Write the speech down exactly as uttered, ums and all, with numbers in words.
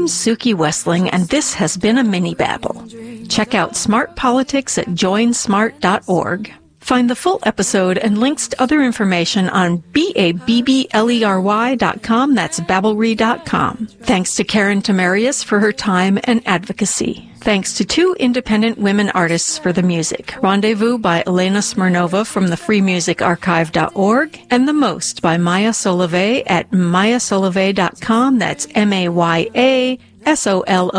name's Suki Westling, and this has been a mini babble. Check out Smart Politics at join smart dot org. Find the full episode and links to other information on B A B B L E R Y dot com. That's babblery dot com. Thanks to Karen Tamarius for her time and advocacy. Thanks to two independent women artists for the music. Rendezvous by Elena Smirnova from the free music archive dot org and The Most by Maya Solovey at maya solovey dot com. That's M A Y A S O L O